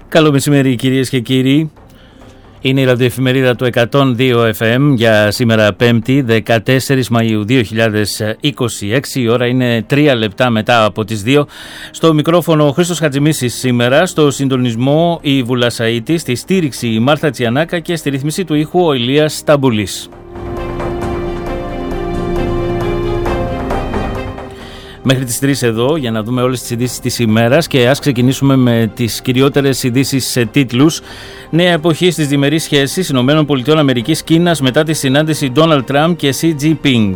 Καλό μεσημέρι κυρίες και κύριοι. Είναι η ραδιοεφημερίδα του 102 FM για σήμερα 5η 14 Μαΐου 2026. Η ώρα είναι 3 λεπτά μετά από τις 2. Στο μικρόφωνο ο Χρήστος Χατζημίσης σήμερα, στο συντονισμό η Βουλά Σαΐτη, στη στήριξη η Μάρθα Τσιανάκα και στη ρύθμιση του ήχου ο Ηλίας Σταμπουλής. Μέχρι τις 3 εδώ για να δούμε όλες τις ειδήσεις της ημέρας και ας ξεκινήσουμε με τις κυριότερες ειδήσεις σε τίτλους. Νέα εποχή στις διμερείς σχέσεις ΗΠΑ-Κίνας μετά τη συνάντηση Ντόναλντ Τραμπ και Σι Τζινπίνγκ.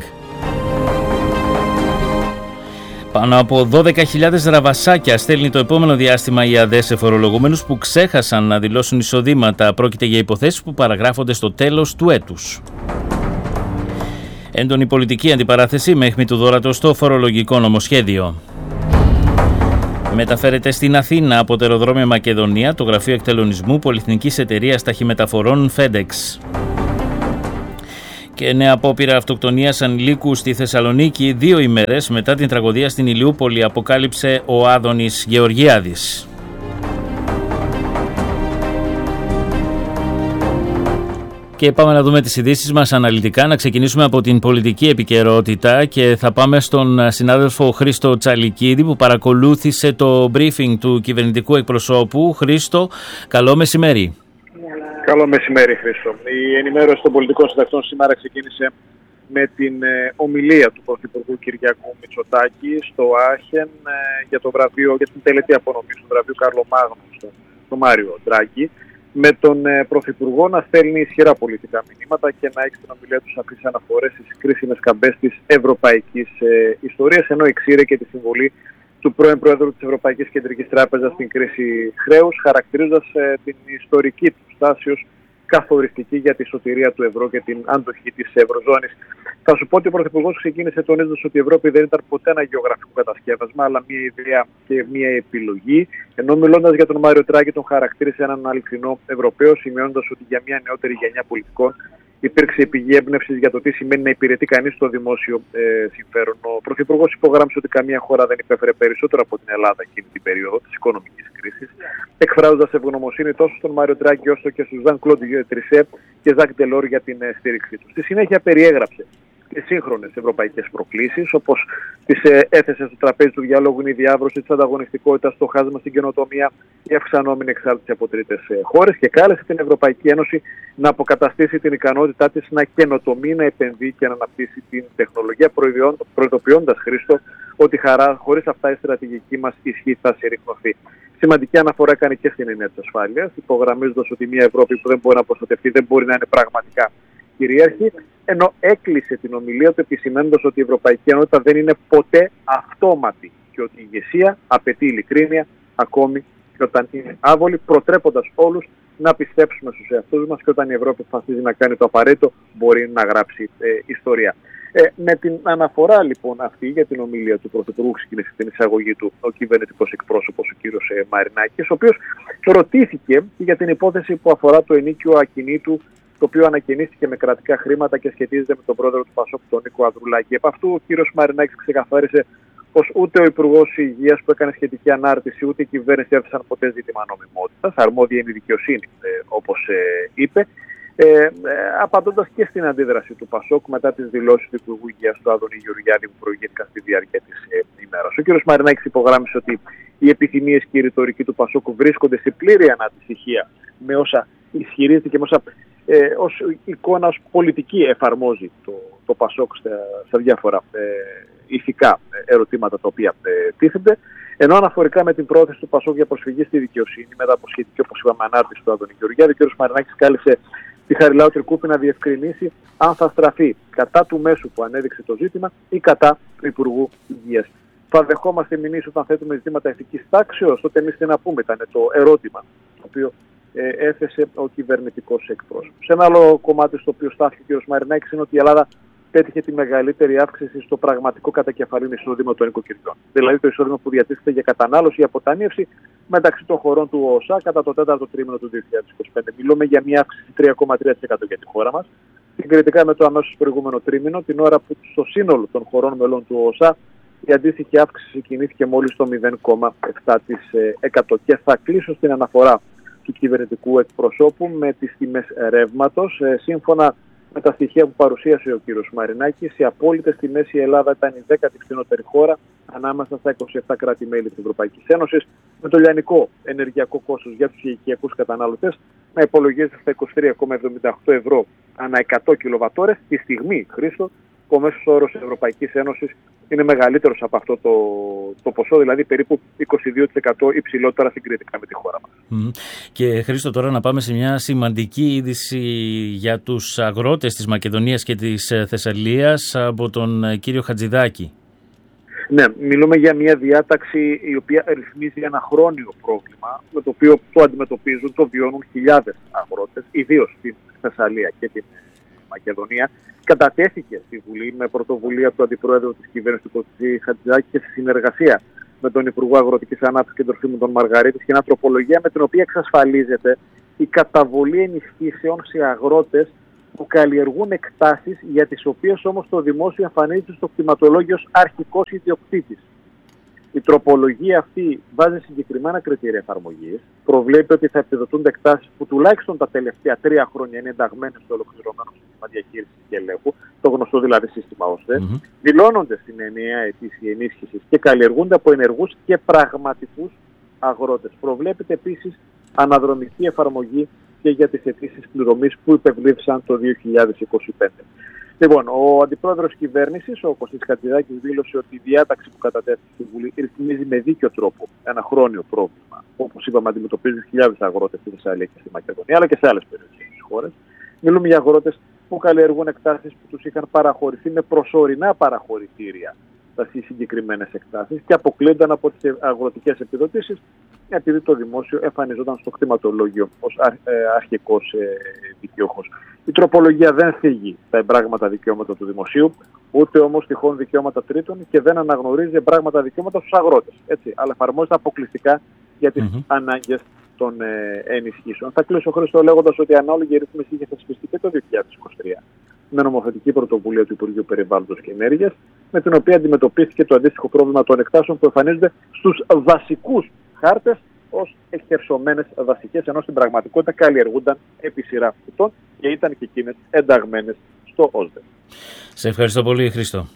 Πάνω από 12.000 ραβασάκια στέλνει το επόμενο διάστημα η ΑΔΕ σε φορολογούμενους που ξέχασαν να δηλώσουν εισοδήματα. Πρόκειται για υποθέσεις που παραγράφονται στο τέλος του έτους. Έντονη πολιτική αντιπαράθεση με αιχμή του δώρατο στο φορολογικό νομοσχέδιο. Μεταφέρεται στην Αθήνα από το αεροδρόμιο Μακεδονία το γραφείο εκτελονισμού πολυεθνικής εταιρείας ταχυμεταφορών FedEx. Και νέα απόπειρα αυτοκτονίας ανηλίκου στη Θεσσαλονίκη 2 ημέρες μετά την τραγωδία στην Ηλιούπολη, αποκάλυψε ο Άδωνης Γεωργιάδης. Και πάμε να δούμε τις ειδήσεις μας αναλυτικά. Να ξεκινήσουμε από την πολιτική επικαιρότητα και θα πάμε στον συνάδελφο Χρήστο Τσαλικίδη που παρακολούθησε το briefing του κυβερνητικού εκπροσώπου. Χρήστο, καλό μεσημέρι. Καλό μεσημέρι, Χρήστο. Η ενημέρωση των πολιτικών συντακτών σήμερα ξεκίνησε με την ομιλία του Πρωθυπουργού Κυριάκου Μητσοτάκη στο Άχεν για το βραβείο, για την τελετή απονομή του βραβείου Κάρλο Μάγνου στο Μάριο Ντράγκη, με τον Πρωθυπουργό να στέλνει ισχυρά πολιτικά μηνύματα και να έχει στην ομιλία του σαφείς αναφορές στις κρίσιμες καμπές της ευρωπαϊκής ιστορίας, ενώ εξήρε και τη συμβολή του πρώην Πρόεδρου της Ευρωπαϊκής Κεντρικής Τράπεζας στην κρίση χρέους, χαρακτηρίζοντας την ιστορική του στάση ως καθοριστική για τη σωτηρία του ευρώ και την αντοχή της Ευρωζώνης. Θα σου πω ότι ο Πρωθυπουργός ξεκίνησε τονίζοντας ότι η Ευρώπη δεν ήταν ποτέ ένα γεωγραφικό κατασκεύασμα, αλλά μια ιδέα και μια επιλογή. Ενώ μιλώντας για τον Μάριο Ντράγκη, τον χαρακτήρισε έναν αληθινό Ευρωπαίο, σημειώνοντας ότι για μια νεότερη γενιά πολιτικών υπήρξε η πηγή έμπνευσης για το τι σημαίνει να υπηρετεί κανείς το δημόσιο συμφέρον. Ο Πρωθυπουργός υπογράμμισε ότι καμία χώρα δεν υπέφερε περισσότερο από την Ελλάδα εκείνη την περίοδο της οικονομικής κρίσης, εκφράζοντας ευγνωμοσύνη τόσο στον Μάριο Ντράγκη όσο και στους Ζαν Κλοντ Τρισέ και Ζακ Ντελόρ για την στήριξή του. Στη συνέχεια περιέγραψε τις σύγχρονες ευρωπαϊκές προκλήσεις, όπως τις έθεσε στο τραπέζι του διαλόγου, είναι η διάβρωση της ανταγωνιστικότητας, το χάσμα στην καινοτομία, η αυξανόμενη εξάρτηση από τρίτες χώρες και κάλεσε την Ευρωπαϊκή Ένωση να αποκαταστήσει την ικανότητά της να καινοτομεί, να επενδύει και να αναπτύσσει την τεχνολογία, προειδοποιώντας, Χρήστο, ότι χωρίς αυτά η στρατηγική μας ισχύ θα συρρυκνωθεί. Σημαντική αναφορά έκανε και στην έννοια της ασφάλειας, υπογραμμίζοντας ότι μια Ευρώπη που δεν μπορεί να προστατευτεί δεν μπορεί να είναι πραγματικά κυρίαρχη, ενώ έκλεισε την ομιλία του επισημαίνοντας ότι η Ευρωπαϊκή Ενότητα δεν είναι ποτέ αυτόματη και ότι η ηγεσία απαιτεί ειλικρίνεια ακόμη και όταν είναι άβολη, προτρέποντας όλους να πιστέψουμε στους εαυτούς μας και όταν η Ευρώπη αποφασίζει να κάνει το απαραίτητο μπορεί να γράψει ιστορία. Με την αναφορά λοιπόν αυτή για την ομιλία του Πρωθυπουργού, ξεκίνησε την εισαγωγή του ο κυβερνητικός εκπρόσωπος, ο κύριος Μαρινάκης, ο οποίος ρωτήθηκε για την υπόθεση που αφορά το ενοίκιο ακινήτου, το οποίο ανακαινίστηκε με κρατικά χρήματα και σχετίζεται με τον πρόεδρο του ΠΑΣΟΚ, τον Νίκο Ανδρουλάκη. Επ' αυτού ο κύριος Μαρινάκης ξεκαθάρισε πως ούτε ο Υπουργός Υγείας που έκανε σχετική ανάρτηση, ούτε η κυβέρνηση έθεσαν ποτέ ζήτημα νομιμότητας. Αρμόδια είναι η δικαιοσύνη, όπως είπε. Απαντώντας και στην αντίδραση του ΠΑΣΟΚ μετά τις δηλώσεις του Υπουργού Υγείας του Άδωνη Γεωργιάδη που προηγήθηκαν στη διάρκεια της ημέρας. Ο κ. Μαρινάκης υπογράμμισε ότι οι επιθυμίες και η ρητορική του ΠΑΣΟΚ βρίσκονται σε πλήρη αναντιστοιχεία με όσα ισχυρίζεται και με όσα ως εικόνα, ως πολιτική εφαρμόζει το ΠΑΣΟΚ στα διάφορα ηθικά ερωτήματα τα οποία τίθενται. Ενώ αναφορικά με την πρόθεση του ΠΑΣΟΚ για προσφυγή στη δικαιοσύνη μετά από σχετική, όπως είπαμε, ανάρτηση του Άδωνη Γεωργιάδη, ο κ. Μαρινάκης κάλεσε τη Χαριλάου Τρικούπη να διευκρινίσει αν θα στραφεί κατά του μέσου που ανέδειξε το ζήτημα ή κατά του Υπουργού Υγείας. Θα δεχόμαστε μηνύσεις όταν θέτουμε ζητήματα ηθικής τάξεως? Τότε εμείς τι να πούμε, ήταν το ερώτημα το οποίο έθεσε ο κυβερνητικός εκπρόσωπος. Σε ένα άλλο κομμάτι στο οποίο στάθηκε ο κ. Μαρινάκης είναι ότι η Ελλάδα πέτυχε τη μεγαλύτερη αύξηση στο πραγματικό κατακεφαλήν εισόδημα των νοικοκυριών. Δηλαδή το εισόδημα που διατίθεται για κατανάλωση ή αποταμίευση μεταξύ των χωρών του ΟΣΑ κατά το 4ο τρίμηνο του 2025. Μιλούμε για μια αύξηση 3,3% για τη χώρα μας. Συγκριτικά με το αμέσως προηγούμενο τρίμηνο, την ώρα που στο σύνολο των χωρών μελών του ΟΣΑ η αντίστοιχη αύξηση κινήθηκε μόλις στο 0,7%. Και θα κλείσω στην αναφορά του κυβερνητικού εκπροσώπου με τις τιμές ρεύματος. Σύμφωνα με τα στοιχεία που παρουσίασε ο κύριος Μαρινάκης, σε απόλυτες τιμές η Ελλάδα ήταν η 10η φθηνότερη χώρα ανάμεσα στα 27 κράτη-μέλη της Ευρωπαϊκής Ένωσης, με το λιανικό ενεργειακό κόστος για τους οικιακούς καταναλωτές να υπολογίζεται στα 23,78 ευρώ ανά 100 κιλοβατόρες. Τη στιγμή, Χρήστο, ο μέσος όρος της Ευρωπαϊκής Ένωσης είναι μεγαλύτερος από αυτό το ποσό, δηλαδή περίπου 22% υψηλότερα συγκριτικά με τη χώρα μας. Και Χρήστο, τώρα να πάμε σε μια σημαντική είδηση για τους αγρότες της Μακεδονίας και της Θεσσαλίας από τον κύριο Χατζηδάκη. Ναι, μιλούμε για μια διάταξη η οποία ρυθμίζει ένα χρόνιο πρόβλημα, με το οποίο το αντιμετωπίζουν, το βιώνουν χιλιάδες αγρότες, ιδίως στην Θεσσαλία και την Μακεδονία. Κατατέθηκε στη Βουλή με πρωτοβουλία του Αντιπρόεδρου της κυβέρνησης του κ. Χατζηδάκη και στη συνεργασία με τον Υπουργό Αγροτικής Ανάπτυξης και Τροφίμων τον Μαργαρίτης, και μια τροπολογία με την οποία εξασφαλίζεται η καταβολή ενισχύσεων σε αγρότες που καλλιεργούν εκτάσεις για τις οποίες όμως το δημόσιο εμφανίζεται στο κτηματολόγιο ως αρχικός ιδιοκτήτης. Η τροπολογία αυτή βάζει συγκεκριμένα κριτήρια εφαρμογής, προβλέπει ότι θα επιδοτούνται εκτάσεις που τουλάχιστον τα τελευταία 3 χρόνια είναι ενταγμένες στο ολοκληρωμένο σύστημα διαχείρισης και ελέγχου, το γνωστό δηλαδή σύστημα ΩΣΤΕ, δηλώνονται στην ενιαία αιτήσια ενίσχυση και καλλιεργούνται από ενεργούς και πραγματικούς αγρότες. Προβλέπεται επίσης αναδρομική εφαρμογή και για τις αιτήσεις πληρωμής που υπευλήθησαν το 2025. Λοιπόν, ο αντιπρόεδρος της κυβέρνησης, ο Κωστής Χατζηδάκης, δήλωσε ότι η διάταξη που κατατέθηκε στη Βουλή ρυθμίζει με δίκιο τρόπο ένα χρόνιο πρόβλημα. Όπως είπαμε, αντιμετωπίζουν χιλιάδες αγρότες στη Θεσσαλία και στη Μακεδονία, αλλά και σε άλλες περιοχές της χώρας. Μιλούμε για αγρότες που καλλιεργούν εκτάσεις που τους είχαν παραχωρηθεί με προσωρινά παραχωρητήρια στις συγκεκριμένες εκτάσεις και αποκλείονταν από τις αγροτικές επιδοτήσεις, επειδή το δημόσιο εμφανιζόταν στο κτηματολόγιο ως αρχικός δικαιούχος. Η τροπολογία δεν θίγει τα εμπράγματα δικαιώματα του δημοσίου, ούτε όμως τυχόν δικαιώματα τρίτων και δεν αναγνωρίζει εμπράγματα δικαιώματα στους αγρότες. Έτσι, αλλά εφαρμόζεται αποκλειστικά για τις ανάγκες των ενισχύσεων. Θα κλείσω, Χρήστο, λέγοντας ότι η ανάλογη ρύθμιση είχε θεσπιστεί και το 2023 με νομοθετική πρωτοβουλία του Υπουργείου Περιβάλλοντος και Ενέργειας, με την οποία αντιμετωπίστηκε το αντίστοιχο πρόβλημα των εκτάσεων που εμφανίζονται στους δασικούς χάρτες ως εκχερσωμένες δασικές, ενώ στην πραγματικότητα καλλιεργούνταν επί σειρά ετών και ήταν και εκείνες ενταγμένες στο ΩΣΔΕ. Σε ευχαριστώ πολύ, Χρήστο.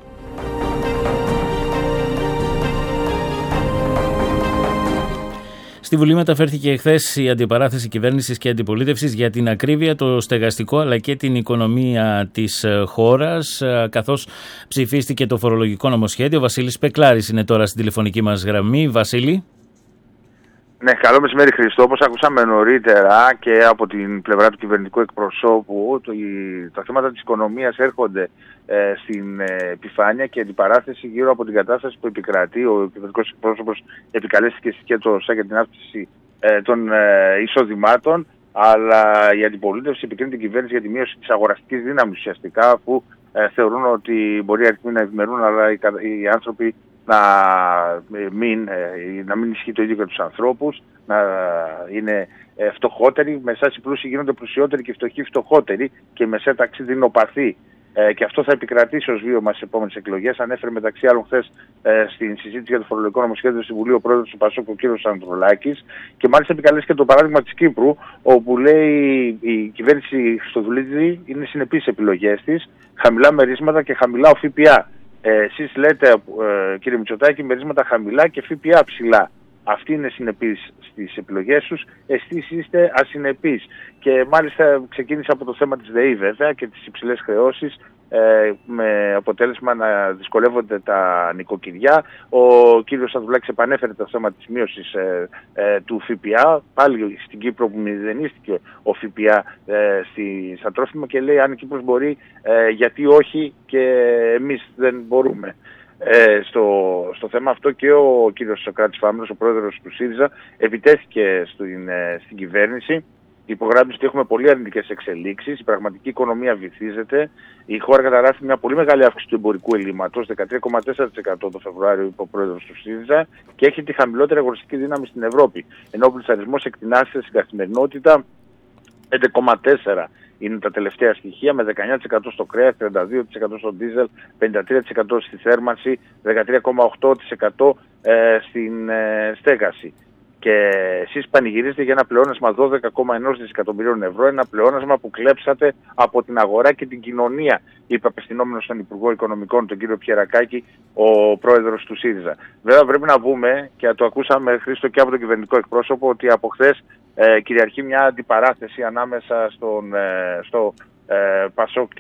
Στη Βουλή μεταφέρθηκε εχθές η αντιπαράθεση κυβέρνησης και αντιπολίτευσης για την ακρίβεια, το στεγαστικό αλλά και την οικονομία της χώρας, καθώς ψηφίστηκε το φορολογικό νομοσχέδιο. Ο Βασίλης Πεκλάρης είναι τώρα στην τηλεφωνική μας γραμμή. Βασίλη. Ναι, καλό μεσημέρι, Χριστό. Όπως ακούσαμε νωρίτερα και από την πλευρά του κυβερνητικού εκπροσώπου, τα θέματα της οικονομίας έρχονται στην επιφάνεια και αντιπαράθεση γύρω από την κατάσταση που επικρατεί. Ο κυβερνητικός εκπρόσωπος επικαλέστηκε και το ΣΑ για την αύξηση των εισοδημάτων, αλλά η αντιπολίτευση επικρίνει την κυβέρνηση για τη μείωση της αγοραστικής δύναμης ουσιαστικά, αφού θεωρούν ότι μπορεί οι αριθμοί να ευημερούν, αλλά οι άνθρωποι να μην ισχύει το ίδιο για τους ανθρώπους, να είναι φτωχότεροι, μεσάς οι πλούσιοι γίνονται πλουσιότεροι και οι φτωχοί φτωχότεροι και η μεσαία τάξη δεινοπαθεί. Και αυτό θα επικρατήσει ως βίωμα στις επόμενες εκλογές. Ανέφερε μεταξύ άλλων χθες στην συζήτηση για το φορολογικό νομοσχέδιο στη Βουλή ο πρόεδρος του ΠΑΣΟΚ, ο κ. Ανδρουλάκης, και μάλιστα επικαλέσει και το παράδειγμα της Κύπρου, όπου λέει η κυβέρνηση Χριστοδουλίδη είναι συνεπής στις επιλογές της, χαμηλά μερίσματα και χαμηλά ο ΦΠΑ. Εσείς λέτε, κύριε Μητσοτάκη, μερίσματα χαμηλά και ΦΠΑ ψηλά. Αυτοί είναι συνεπείς στις επιλογές τους, εσείς είστε ασυνεπείς. Και μάλιστα ξεκίνησε από το θέμα της ΔΕΗ βέβαια και τις υψηλές χρεώσεις, με αποτέλεσμα να δυσκολεύονται τα νοικοκυριά. Ο κύριος Ανδρουλάκης επανέφερε το θέμα της μείωσης του ΦΠΑ, πάλι στην Κύπρο που μηδενίστηκε ο ΦΠΑ στα τρόφιμα, και λέει αν η Κύπρος μπορεί, γιατί όχι και εμείς δεν μπορούμε. Στο θέμα αυτό και ο κύριος Σοκράτης Φάμελος, ο πρόεδρος του ΣΥΡΙΖΑ, επιτέθηκε στην κυβέρνηση. Υπογράμμισε ότι έχουμε πολύ αρνητικές εξελίξεις, η πραγματική οικονομία βυθίζεται, η χώρα καταγράφει μια πολύ μεγάλη αύξηση του εμπορικού ελλείμματος, 13,4% το Φεβρουάριο, είπε ο πρόεδρος του ΣΥΡΙΖΑ, και έχει τη χαμηλότερη αγοραστική δύναμη στην Ευρώπη, ενώ ο πληθωρισμός εκτινάσεται στην καθημερινότητα. 5,4 είναι τα τελευταία στοιχεία, με 19% στο κρέας, 32% στο ντίζελ, 53% στη θέρμανση, 13,8% στην στέγαση. Και εσείς πανηγυρίζετε για ένα πλεόνασμα 12,1 δισεκατομμυρίων ευρώ, ένα πλεόνασμα που κλέψατε από την αγορά και την κοινωνία, είπε απευθυνόμενος στον Υπουργό Οικονομικών, τον κύριο Πιερακάκη, ο πρόεδρος του ΣΥΡΙΖΑ. Βέβαια πρέπει να πούμε, και το ακούσαμε, Χρήστο, και από τον κυβερνητικό εκπρόσωπο, ότι από χθες κυριαρχεί μια αντιπαράθεση ανάμεσα στο ΠΑΣΟΚ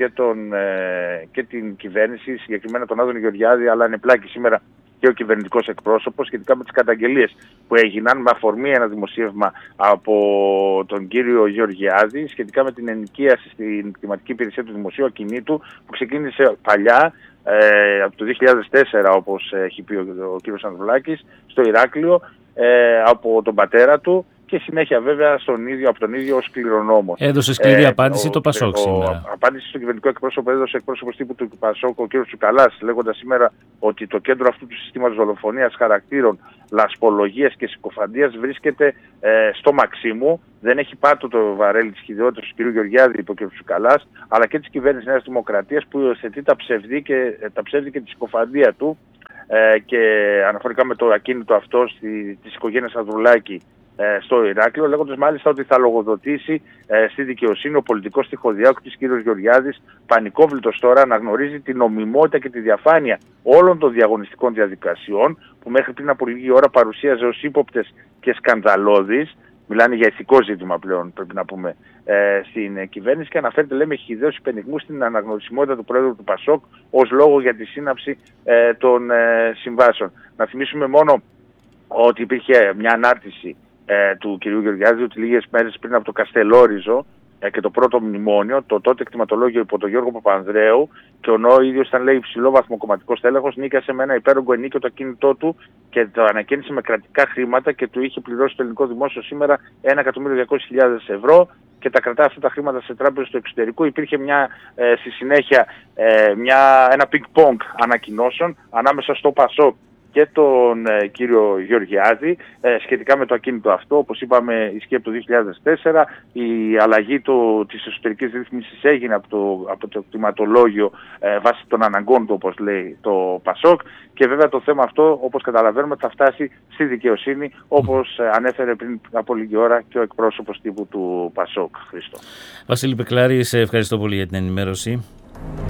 και την κυβέρνηση, συγκεκριμένα τον Άδωνη Γεωργιάδη, αλλά είναι πλάκη σήμερα και ο κυβερνητικός εκπρόσωπος σχετικά με τις καταγγελίες που έγιναν με αφορμή ένα δημοσίευμα από τον κύριο Γεωργιάδη σχετικά με την ενοικίαση στην κτηματική υπηρεσία του δημοσίου ακινήτου που ξεκίνησε παλιά από το 2004, όπως έχει πει ο κύριος Ανδρουλάκης, στο Ηράκλειο από τον πατέρα του και συνέχεια βέβαια από τον ίδιο ως κληρονόμο. Έδωσε σκληρή απάντηση το ΠΑΣΟΚ σήμερα. Απάντηση στον κυβερνητικό εκπρόσωπο έδωσε εκπρόσωπος τύπου του ΠΑΣΟΚ, ο κ. Τσουκαλάς, λέγοντας σήμερα ότι το κέντρο αυτού του συστήματος δολοφονίας χαρακτήρων, λασπολογίας και συκοφαντίας βρίσκεται στο Μαξίμου. Δεν έχει πάτο το βαρέλι της χυδαιότητας του κ. Γεωργιάδη, είπε ο κ. Τσουκαλάς, αλλά και της κυβέρνησης Νέας Δημοκρατίας που υιοθετεί τα ψεύδη και τη συκοφαντία του και αναφορικά με το ακίνητο αυτό της οικογένειας Ανδρουλάκη στο Ηράκλειο, λέγοντας μάλιστα ότι θα λογοδοτήσει στη δικαιοσύνη. Ο πολιτικός τυχοδιώκτης κ. Γεωργιάδης, πανικόβλητος τώρα, αναγνωρίζει την νομιμότητα και τη διαφάνεια όλων των διαγωνιστικών διαδικασιών που μέχρι πριν από λίγη ώρα παρουσίαζε ως ύποπτες και σκανδαλώδεις. Μιλάνε για ηθικό ζήτημα πλέον, πρέπει να πούμε, στην κυβέρνηση και αναφέρεται, λέμε, χυδαίους υπενιγμούς στην αναγνωρισιμότητα του Πρόεδρου του ΠΑΣΟΚ ως λόγο για τη σύναψη των συμβάσεων. Να θυμίσουμε μόνο ότι υπήρχε μια ανάρτηση του κ. Γεωργιάδη ότι λίγες μέρες πριν από το Καστελόριζο και το πρώτο μνημόνιο, το τότε κτηματολόγιο υπό τον Γιώργο Παπανδρέου, και ο ίδιος ήταν, λέει, υψηλό βαθμοκομματικός τέλεχος, νίκασε με ένα υπέρογκο ενίκιο το ακίνητό του και το ανακαίνισε με κρατικά χρήματα και του είχε πληρώσει το ελληνικό δημόσιο σήμερα 1.200.000 ευρώ και τα κρατά αυτά τα χρήματα σε τράπεζες του εξωτερικού. Υπήρχε στη συνέχεια ένα ping-pong ανακοινώσεων ανάμεσα στο ΠΑΣΟΚ και τον κύριο Γεωργιάδη σχετικά με το ακίνητο αυτό. Όπως είπαμε, ισχύει από το 2004, η αλλαγή της εσωτερικής ρύθμισης έγινε από το κτηματολόγιο βάσει των αναγκών του, όπως λέει το ΠΑΣΟΚ, και βέβαια το θέμα αυτό, όπως καταλαβαίνουμε, θα φτάσει στη δικαιοσύνη, όπως ανέφερε πριν από λίγη ώρα και ο εκπρόσωπος τύπου του ΠΑΣΟΚ. Χρήστο. Βασίλη Πεκλάρη, σε ευχαριστώ πολύ για την ενημέρωση.